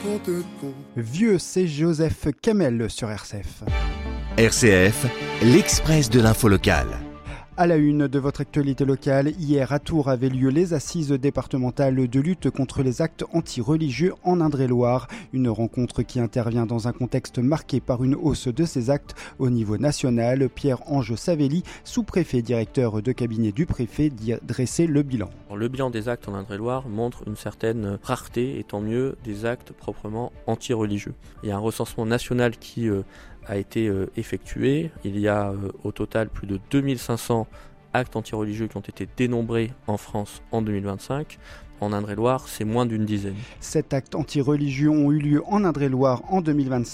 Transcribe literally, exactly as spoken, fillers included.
Vieux, c'est Joseph Kamel sur R C F. R C F, l'Express de l'info locale. À la une de votre actualité locale, hier à Tours avaient lieu les assises départementales de lutte contre les actes anti-religieux en Indre-et-Loire. Une rencontre qui intervient dans un contexte marqué par une hausse de ces actes au niveau national. Pierre-Ange Savelli, sous-préfet directeur de cabinet du préfet, dressait le bilan. Le bilan des actes en Indre-et-Loire montre une certaine rareté, et tant mieux, des actes proprement anti-religieux. Il y a un recensement national qui euh, a été euh, effectué. Il y a euh, au total plus de deux mille cinq cents actes anti-religieux qui ont été dénombrés en France en deux mille vingt-cinq. En Indre-et-Loire, c'est moins d'une dizaine. Sept actes anti-religieux ont eu lieu en Indre-et-Loire en deux mille vingt-cinq.